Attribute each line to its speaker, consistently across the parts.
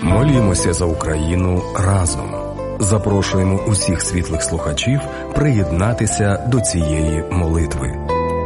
Speaker 1: Молімося за Україну разом. Запрошуємо усіх світлих слухачів приєднатися до цієї молитви.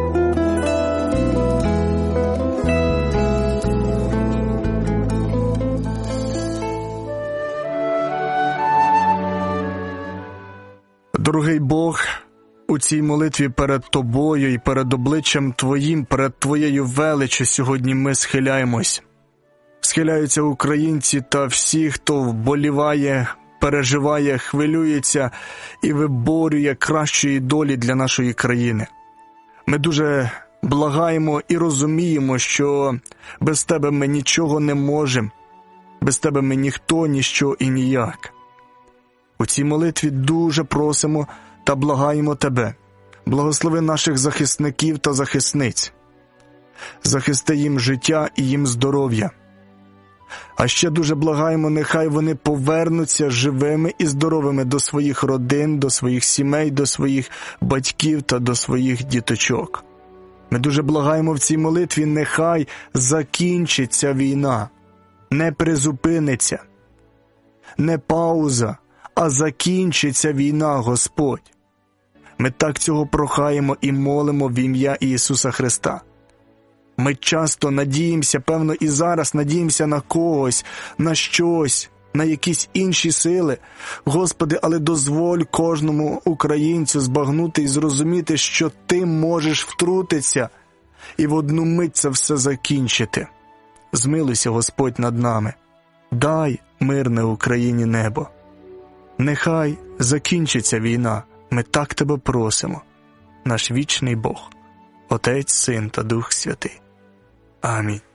Speaker 2: Дорогий Бог, у цій молитві перед Тобою і перед обличчям Твоїм, перед Твоєю величчю сьогодні ми схиляємось. Схиляються українці та всі, хто вболіває, переживає, хвилюється і виборює кращої долі для нашої країни. Ми дуже благаємо і розуміємо, що без Тебе ми нічого не можемо, без Тебе ми ніхто, ніщо і ніяк. У цій молитві дуже просимо та благаємо Тебе. Благослови наших захисників та захисниць. Захисти їм життя і їм здоров'я. А ще дуже благаємо, нехай вони повернуться живими і здоровими до своїх родин, до своїх сімей, до своїх батьків та до своїх діточок. Ми дуже благаємо в цій молитві, нехай закінчиться війна, не призупиниться, не пауза, а закінчиться війна, Господь. Ми так цього прохаємо і молимо в ім'я Ісуса Христа. Ми часто надіємося, певно і зараз надіємося на когось, на щось, на якісь інші сили. Господи, але дозволь кожному українцю збагнути і зрозуміти, що Ти можеш втрутитися і в одну мить це все закінчити. Змилуйся, Господь, над нами. Дай мирне Україні небо. Нехай закінчиться війна, ми так Тебе просимо. Наш вічний Бог, Отець, Син та Дух Святий. Амінь.